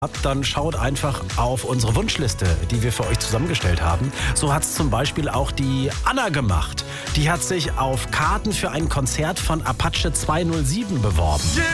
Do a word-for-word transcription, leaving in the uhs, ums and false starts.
habt, dann schaut einfach auf unsere Wunschliste, die wir für euch zusammengestellt haben. So hat es zum Beispiel auch die Anna gemacht. Die hat sich auf Karten für ein Konzert von Apache zweihundertsieben beworben.